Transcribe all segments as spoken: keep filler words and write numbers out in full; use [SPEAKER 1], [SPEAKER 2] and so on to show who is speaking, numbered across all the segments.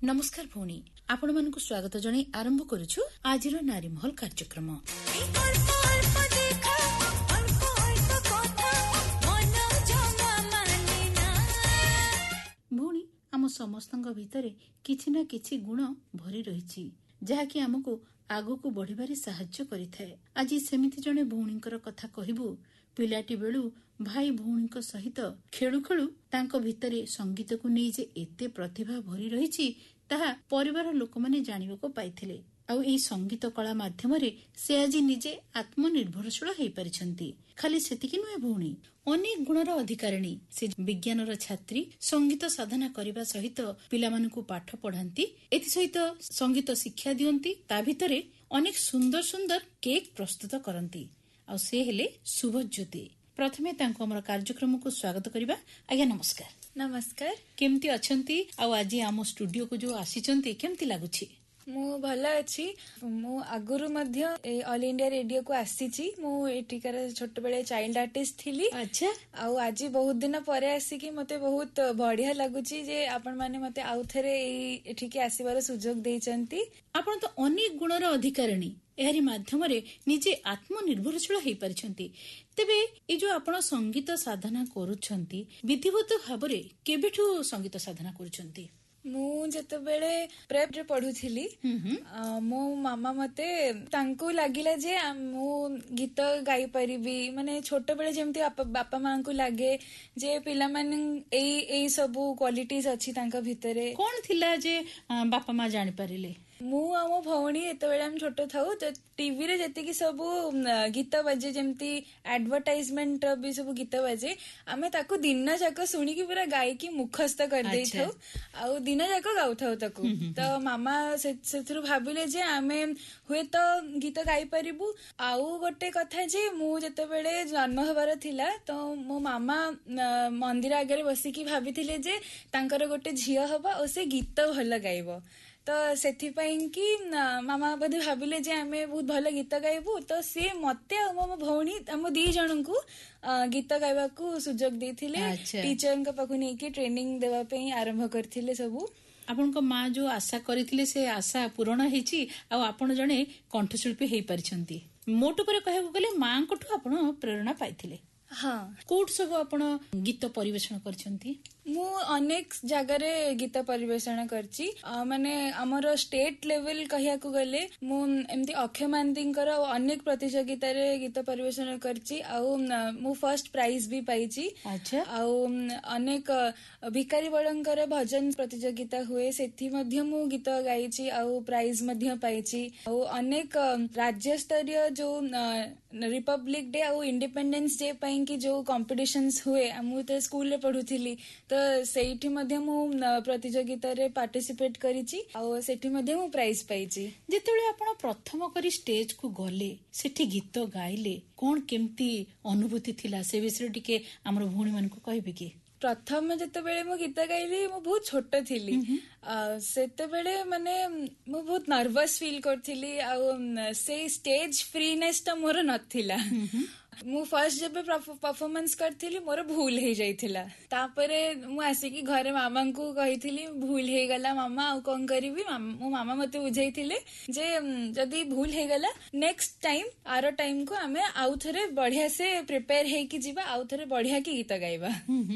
[SPEAKER 1] नमस्कार भौणी आपण मानकु स्वागत जणाई आरंभ करूछु आजिर नारी महल कार्यक्रम। भौणी आम समस्तंग भितरे किछि ना किछि गुण भरी रहिछि जहाँकि आमको आगको बढ़िबारे साहाय्य करिथाए। आज सेमिति जणे भौणींकर कथा कहिबु। पिलाटी बेलू भाई भौणी सहित खेलु खेलु तांको भितरे संगीत को नहीं जे एते प्रतिभा भरी रहिछि ताहा परिवार लोक माने जानिबाको पाइथिले। आउ एई संगीत कला माध्यमरे से आज निजे आत्मनिर्भरशील हेई परिछंती। खाली सेतिकी नुहे भौणी अनेक गुणर अधिकारिणी से विज्ञानर छात्री संगीत साधना करिबा सहित पिलामानकु पाठ पढ़ांती एति सहित संगीत शिक्षा दियंती। ता भितरे अनेक सुंदर सुंदर केक प्रस्तुत करंती। आ से हेले शुभज्योति। प्रथमे तांको हमर कार्यक्रम को स्वागत करिबा। आज्ञा नमस्कार।
[SPEAKER 2] नमस्कार।
[SPEAKER 1] केमती अछंती? आ आज आम स्टूडियो को जो आसीचंती केमती लागुछि?
[SPEAKER 2] मु भल अछि। मु आगुरु मध्य ए ऑल इंडिया रेडियो को आसीची। मु एटिकार छोट बेले चाइल्ड आर्टिस्ट थिली।
[SPEAKER 1] अच्छा।
[SPEAKER 2] आ आज बहुत दिन परे आसी कि मते बहुत बढ़िया लागुची जे आपण माने मते आउ थरे एठी के आसीबार सुजोग देइचंती।
[SPEAKER 1] आपण तो अनेक गुणर अधिकारिणी एहरी माध्यमरे निजे आत्मनिर्भरशील हेई परिछंती। तेबे ए जो आपण संगीत साधना करूछंती विधिवत भाबरे केबेठु संगीत साधना करूछंती?
[SPEAKER 2] मु जते बेले प्रेप रे पढुथिली मो मामा मते तांको लागिला जे मु गीत गाई परिबी। माने छोट बेले जेमती बापा मां को लागे जे पिला माने एई एई सब क्वालिटीज अछि तांका भितरे।
[SPEAKER 1] कोन थिला जे बापा मां जानि परिले?
[SPEAKER 2] मु आ मो भौणी एते बेले हम छोट थाउ टीवी रे जति कि सब गीत बाजे जेमती एडवर्टाइजमेंट भी सब गीत बाजे आमे ताको दिन जाक सुनी कि पूरा गाई की मुखस्त कर देई थाउ आ दिन जाक गाउ थाउ ताको। तो मामा सेथरु भाबिले जे आमे हुए तो गीत गाई परिबु। आउ गोटे कथा जे मु जते बेले जन्म हबार थिला तो मो मामा मंदिर आगे बसी कि भाबिथिले जे तांकर गोटे झियो हबा ओ से गीत भल गाइबो। तो सेथि पई कि मामा बदे भाबिले जे आमे बहुत भल गीत गाइबु। तो से मते आ मो भौणी हम दी जणन को गीत गाइबा को सुजोग देथिले। टीचर का पाखु नै कि ट्रेनिंग देबा पई आरंभ करथिले सबु।
[SPEAKER 1] आपनको माँ जो आशा करथिले से आशा पूर्ण हेछि आ आपण जणे कंठशिल्पी हेई परिछंती। मोटो पर कहबो गले मां कोठु आपण प्रेरणा पाइथिले?
[SPEAKER 2] हाँ।
[SPEAKER 1] कोड सब आपण गीत परिवेषण करछंती?
[SPEAKER 2] मु अनेक जगह रे गीत परिवेषण करची। माने हमर स्टेट लेवल कहिया को गले मु एमती अक्षय मानतींकर अनेक प्रतियोगिता रे गीत परिवेषण करची। आ मु फर्स्ट प्राइज भी पाइची।
[SPEAKER 1] अच्छा।
[SPEAKER 2] आ अनेक भिकारी बळंकर भजन प्रतियोगिता हुए सेथि मध्य मु गीत गाइची आ प्राइज मध्य पाइची। आ अनेक राज्य स्तरीय जो रिपब्लिक डे आ इंडिपेंडेंस डे पई कि जो कॉम्पिटिशन्स हुए मु त स्कूल रे पढुथिली तो सेठी मध्य मु प्रतियोगिता रे पार्टिसिपेट करिची आ सेठी मध्य मु प्राइज पाइची।
[SPEAKER 1] जेतेले आपण प्रथम करी स्टेज को गले सेठी गीत गाइले कोन केमती अनुभूति थिला से विषय टिके हमर भौणी मन को कहबे कि?
[SPEAKER 2] प्रथम जते बेले मु गीत गाइली मु बहुत छोट थिली। सेते बेले माने मु बहुत नर्वस फील करथिली आ से स्टेज फ्रीनेस त मोर नथिला। मु फर्स्ट जब परफॉर्मेंस करथिली मोर भूल हे जाइथिला। तापरे मु आसी कि घरे मामा को कहिथिली भूल हे गला मामा आ कोन करिवि। मो मामा मते बुझाइथिले जे जदी भूल हे गला नेक्स्ट टाइम आरो टाइम को हमें आउ थरे बढ़िया से प्रिपेयर हे कि जीवा आउ थरे बढ़िया की गीत गाइबा।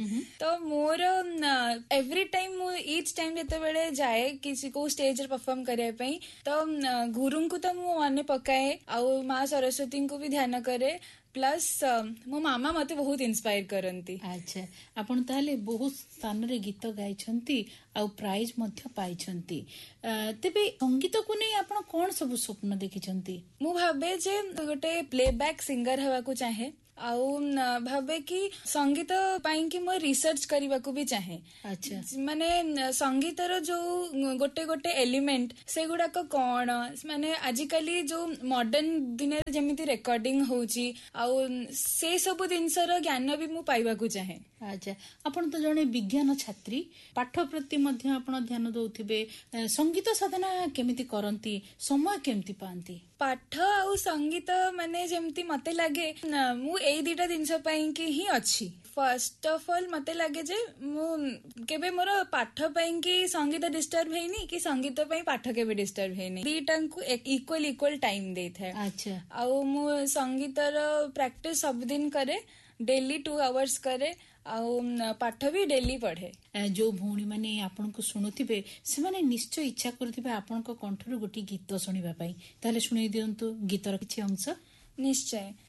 [SPEAKER 2] तो मोर एवरी टाइम मु ईच टाइम जते बेले जाए किसी को स्टेज रे परफॉर्म करे पई तो गुरुं को तो मु माने पकाए आ मां सरस्वती को भी ध्यान करे प्लस मो मामा मते बहुत इंस्पायर करंती।
[SPEAKER 1] अच्छा। आपण ताले बहुत स्थान रे गीत गाइछंती आ प्राइज मध्य पाइछंती। तेबे संगीत को नै आपण कोन सब स्वप्न देखिछंती?
[SPEAKER 2] मु भाबे जे गोटे प्लेबैक सिंगर हवा को चाहे आउ भाबे कि संगीत पाई कि मो रिसर्च करबा को भी चाहे।
[SPEAKER 1] अच्छा।
[SPEAKER 2] माने संगीतर जो गोटे गोटे एलिमेंट से गुडा को कोन माने आजिकली जो मॉडर्न दिन जेमिति रिकॉर्डिंग होची आउ से सब दिनसर ज्ञान भी मु पाइबा को चाहे।
[SPEAKER 1] अच्छा। आपण तो जणे विज्ञान छात्री पाठ प्रति मध्य आपण ध्यान दउथिबे। संगीत साधना केमिति करंती समय केमिति पांती?
[SPEAKER 2] पाठ आउ संगीत माने जेमती मते लागे मु एई दिटा दिनस पई कि ही अछि। फर्स्ट ऑफ ऑल मते लगे जे मु केबे मोर पाठ पई कि संगीत डिस्टर्ब हेनी कि संगीत पई पाठ केबे डिस्टर्ब हेनी दीटा को इक्वल इक्वल टाइम दे थाए।
[SPEAKER 1] अच्छा
[SPEAKER 2] आउ मु संगीतर प्रैक्टिस सब दिन करे डेली टू आवर्स करे आउ पाठ भी डेली पढ़े।
[SPEAKER 1] जो भौणी माने आपन को सुनुथिबे से माने निश्चय इच्छा करथिबे आपन को कंठरु गोटी गीत सुनिबा पई ताले सुनै दियंतु गीतर किछि अंश।
[SPEAKER 2] निश्चय